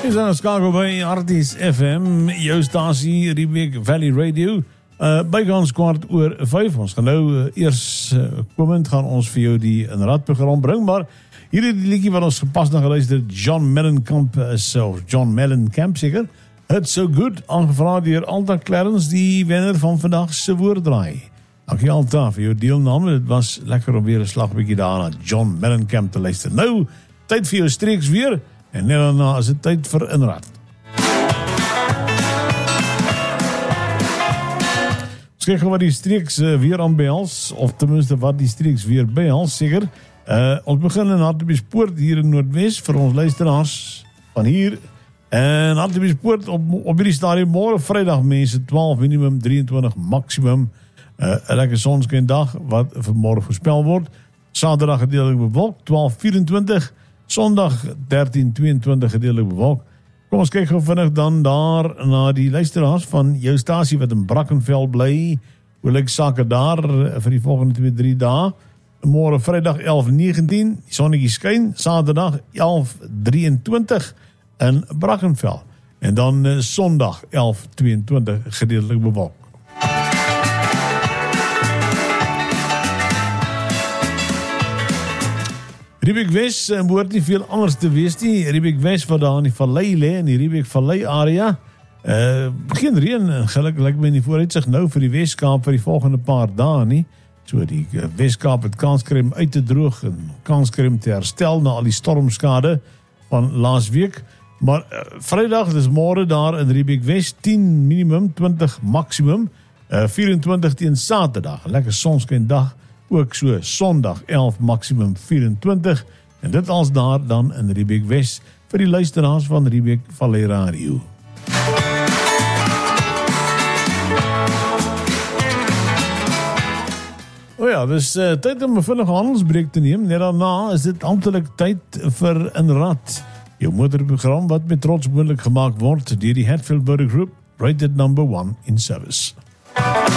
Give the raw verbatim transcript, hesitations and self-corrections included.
Is aan skakel by Arties F M, jou stasie, Riebeek Valley Radio. Uh, bykans kwart oor vyf. Ons gaan nou uh, eers uh, komend gaan ons vir jou die inraadprogram bring, maar hier is die liedjie wat ons gepas na geluister, John Mellencamp, of John Mellencamp seker. It's So Good, aangevra deur Alta Clarence, die wenner van vandag se woorddraai. Dankie Alta vir jou deelname. Dit was lekker om weer 'n slag bietjie daarna John Mellencamp te luister. Nou, tyd vir jou streeks weer. En net daarna is dit tyd vir inraad. Ons kyk wat die streeks uh, weer aan behels, of tenminste wat die streeks weer behels, seker. Uh, ons begin in Hartbeespoort hier in Noordwes vir ons luisteraars van hier. En Hartbeespoort op, op hierdie stadium môre Vrydag mense twaalf minimum, drieëntwintig maksimum. Uh, 'n lekker sonskyn dag wat vir môre voorspel word. Saterdag gedeeltelik bewolk, twaalf vyf-en-twintig. Sondag dertien tweeëntwintig gedeeltelik bewolk. Kom ons kyk gou vinnig dan daar na die luisteraars van jou stasie wat in Brackenfell bly. Hoe lyk sake daar vir die volgende twee drie dae? Môre Vrydag elf negentien, die sonnetjie skyn. Saterdag elf drieëntwintig in Brackenfell. En dan uh, Sondag elf tweeëntwintig gedeeltelik bewolk. Riebeek Wes behoort nie veel anders te wees nie. Riebeek Wes wat daar in die vallei lê, in die Riebeek Vallei area. Uh, geen reën, gelukkig lyk my nie vooruitsig nou vir die Weskaap vir die volgende paar dae nie. So die uh, Weskaap het kans kry om uit te droog en kans kry om te herstel na al die stormskade van laas week. Maar uh, Vrydag, dis môre daar in Riebeek Wes, tien minimum, twintig maksimum, uh, vyf-en-twintig teen Saterdag. 'n Lekker sonskyn dag. Ook so Sondag elf maksimum vyf-en-twintig en dit als daar dan in Riebeek Wes vir die luisteraars van Riebeek Vallei Radio. O ja, dis uh, tyd om 'n vinnige handelsbreek te neem. Net daarna is dit amptelik tyd vir Inraad, jou motorprogram wat met trots moontlik gemaak word deur die Hatfield Motor Group, rated number one in service.